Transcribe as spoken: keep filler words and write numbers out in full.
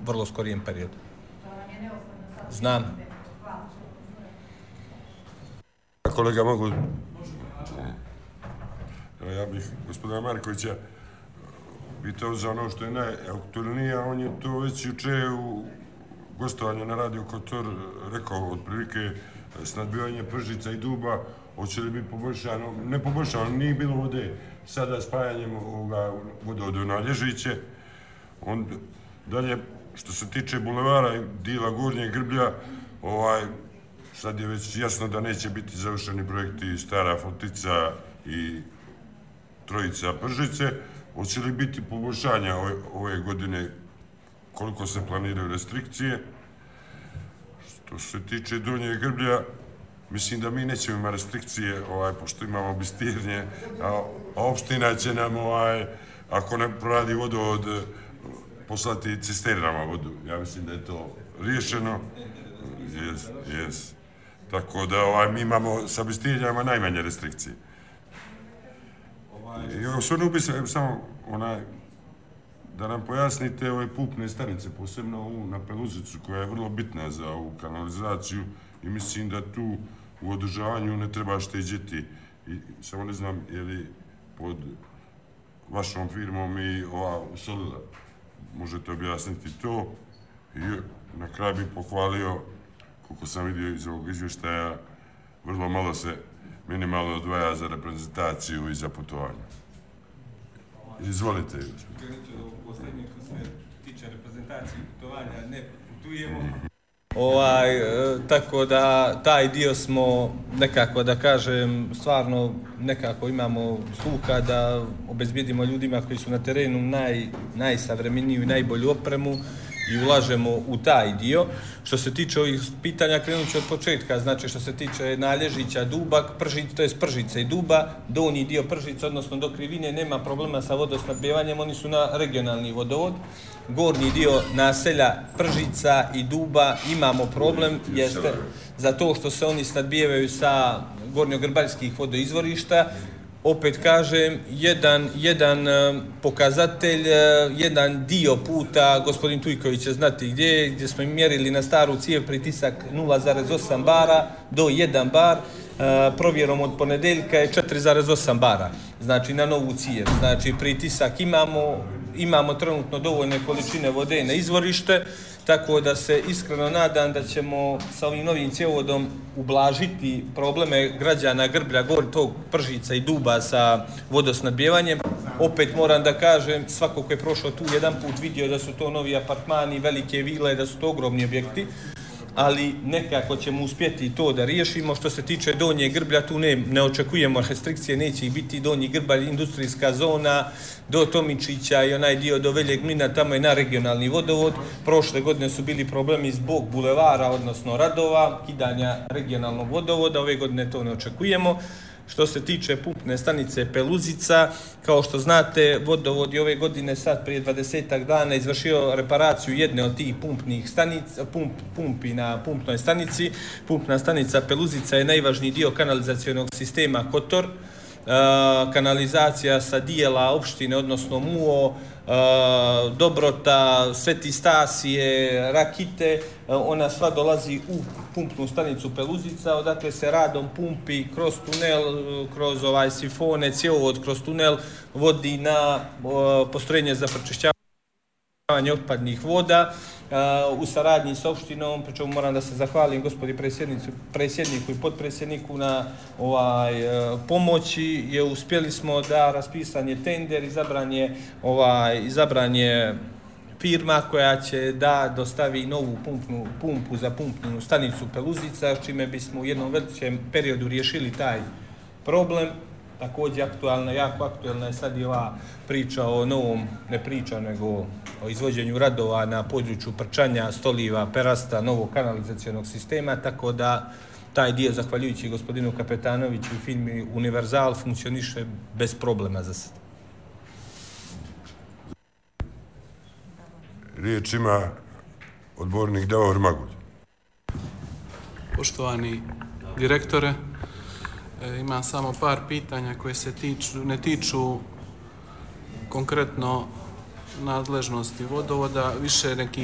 vrlo skorijem periodu. Znam. Kolega, mogu... Ja bih gospodina Markovića pitao za ono što je najaktualnije, a on je to već juče u gostovanju na Radio Kotor rekao, otprilike snadbivanje Pržica i Duba, hoće li biti poboljšano, ne poboljšano, nije bilo vode, sada spajanjem vodovoda na Lježiće. Dalje, što se tiče bulevara i dijela Gornjeg Grblja, sad je već jasno da neće biti završeni projekti Stara Fotica i Trojica Pržice. Hoće li biti poboljšanja ove godine, koliko se planiraju restrikcije? Što se tiče Donjeg Grblja, mislim da mi nećemo imati restrikcije, pošto imamo Bistirnje, a opština će nam, ako ne proradi vodovod, poslati cisternama vodu. Ja mislim da je to riješeno. Jes. Tako da mi imamo sa Bistirnjama najmanje restrikcije. I osvrnuo bi se samo da nam pojasnite ove pumpne stanice, posebno na Peluzicu, koja je vrlo bitna za ovu kanalizaciju i mislim da tu u održavanju ne treba šteđeti. Samo ne znam je li pod vašom firmom i ova Solila. Možete objasniti to. I na kraju bih pohvalio, koliko sam vidio iz ovog izvještaja, vrlo malo se minimalno odvaja za reprezentaciju i za putovanje. Izvolite. Krenut ću do posljednjeg što se tiče reprezentacije i putovanja, ne putujemo. Tako da taj dio smo nekako, da kažem, stvarno nekako imamo sluha da obezbijedimo ljudima koji su na terenu najsavremeniju i najbolju opremu i ulažemo u taj dio. Što se tiče ovih pitanja, krenut ću od početka, znači što se tiče Nalježića, Duba, to je Pržice i Duba, donji dio Pržica, odnosno do Krivine, nema problema sa vodosnabdevanjem, oni su na regionalni vodovod. Gornji dio naselja Pržica i Duba imamo problem, jeste za to što se oni snabdijevaju sa gornjogrbaljskih vodoizvorišta. Opet kažem, jedan pokazatelj, jedan dio puta, gospodin Tujković će znati gdje, gdje smo im mjerili na staru cijev pritisak nula zarez osam bara do jedan bar, provjerom od ponedeljka je četiri zarez osam bara, znači na novu cijev. Znači pritisak imamo, imamo trenutno dovoljne količine vode na izvorište, tako da se iskreno nadam da ćemo sa ovim novim cjevovodom ublažiti probleme građana Grblja, gor tog Pržica i Duba sa vodosnabdjevanjem. Opet moram da kažem, svako ko je prošao tu jedan put vidio da su to novi apartmani, velike vile, da su to ogromni objekti, ali nekako ćemo uspjeti to da riješimo. Što se tiče Donjeg Grblja, tu ne očekujemo restrikcije, neće ih biti. Donji Grbalj, industrijska zona, do Tomičića i onaj dio do Veljeg Mlina, tamo je na regionalni vodovod. Prošle godine su bili problemi zbog bulevara, odnosno radova, kidanja regionalnog vodovoda, ove godine to ne očekujemo. Što se tiče pumpne stanice Peluzica, kao što znate, vodovod je ove godine sad prije dvadesetak dana izvršio reparaciju jedne od tih pumpnih stanica, pumpi na pumpnoj stanici. Pumpna stanica Peluzica je najvažniji dio kanalizacionog sistema Kotor. Kanalizacija sa dijela opštine, odnosno Muo, Dobrota, Sveti Stasije, Rakite, ona sva dolazi u pumpnu stanicu Peluzica, odakle se radom pumpi kroz tunel, kroz ovaj sifone, cjevovod kroz tunel vodi na postrojenje za pročišćavanje otpadnih voda u saradnji s opštinom, pričemu moram da se zahvalim gospodi predsjedniku i potpredsjedniku na pomoći, je uspjeli smo da raspisan je tender, izabran je firma koja će da dostavi novu pumpu za pumpnu stanicu Peluzica, čime bismo u jednom većem periodu riješili taj problem. Također aktualna, jako aktualna je sad i ova priča o novom, ne priča, nego o izvođenju radova na području Prčanja, Stoliva, Perasta, novog kanalizacionog sistema, tako da taj dio, zahvaljujući gospodinu Kapetanoviću i firmi Univerzal, funkcioniše bez problema za sad. Riječ ima odbornik Davor Magulj. Poštovani direktore, imam samo par pitanja koje se ne tiču konkretno nadležnosti vodovoda, više nekih